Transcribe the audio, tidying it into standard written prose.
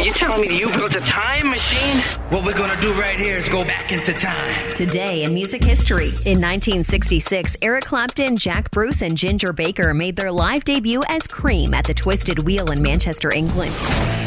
you telling me that you built a time machine? What we're gonna do right here is go back into time. Today in music history. In 1966, Eric Clapton, Jack Bruce, and Ginger Baker made their live debut as Cream at the Twisted Wheel in Manchester, England.